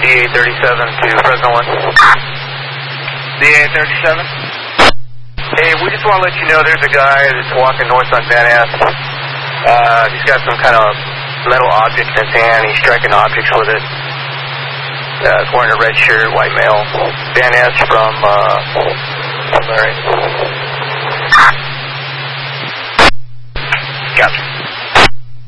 DA-37 to Fresno 1. DA-37? Hey, we just want to let you know there's a guy that's walking north on Van Ness. He's got some kind of metal object in his hand. He's striking objects with it. He's wearing a red shirt, white male. Van Ness from Larry.